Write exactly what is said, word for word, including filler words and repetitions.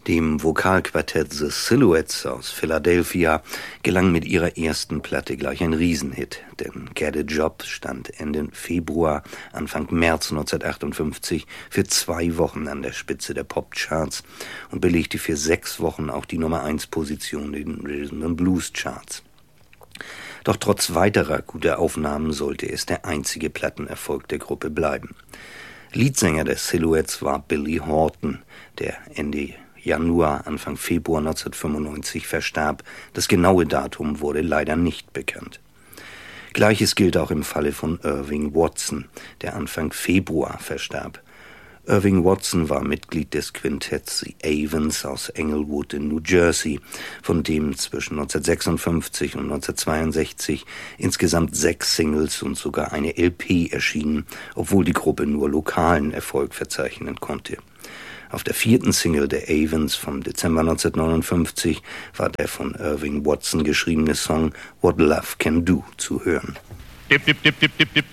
Dem Vokalquartett The Silhouettes aus Philadelphia gelang mit ihrer ersten Platte gleich ein Riesenhit, denn Get a Job stand Ende Februar, Anfang März neunzehnhundertachtundfünfzig für zwei Wochen an der Spitze der Popcharts und belegte für sechs Wochen auch die Nummer eins Position in den Rhythm and Blues Charts. Doch trotz weiterer guter Aufnahmen sollte es der einzige Plattenerfolg der Gruppe bleiben. Leadsänger der Silhouettes war Billy Horton, der Ende Januar, Anfang Februar neunzehnhundertfünfundneunzig verstarb. Das genaue Datum wurde leider nicht bekannt. Gleiches gilt auch im Falle von Irving Watson, der Anfang Februar verstarb. Irving Watson war Mitglied des Quintetts The Avens aus Englewood in New Jersey, von dem zwischen neunzehnhundertsechsundfünfzig und neunzehnhundertzweiundsechzig insgesamt sechs Singles und sogar eine L P erschienen, obwohl die Gruppe nur lokalen Erfolg verzeichnen konnte. Auf der vierten Single der Avens vom Dezember neunzehnhundertneunundfünfzig war der von Irving Watson geschriebene Song What Love Can Do zu hören. Dip, dip, dip, dip, dip, dip.